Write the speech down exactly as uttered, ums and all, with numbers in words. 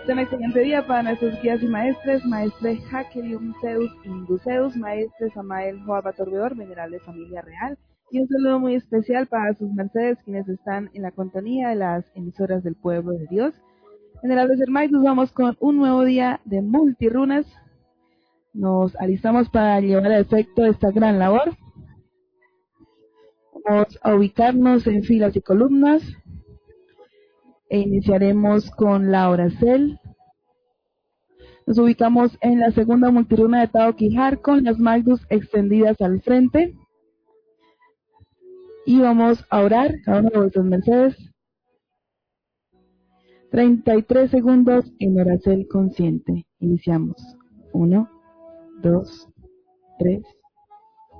Un excelente día para nuestros guías y maestres, maestre Jaquelium Zeus Induceus, maestre Samael Joaba Torbeor, venerable familia real, y un saludo muy especial para sus mercedes quienes están en la compañía de las emisoras del pueblo de Dios. Venerables hermanos, nos vamos con un nuevo día de multirunas. Nos alistamos para llevar a efecto esta gran labor. Vamos a ubicarnos en filas y columnas e iniciaremos con la Oracel. Nos ubicamos en la segunda multiruna de Tao Quijar con las Magnus extendidas al frente. Y vamos a orar, cada uno de vuestros mercedes. treinta y tres segundos en Oracel consciente. Iniciamos. uno, dos, tres.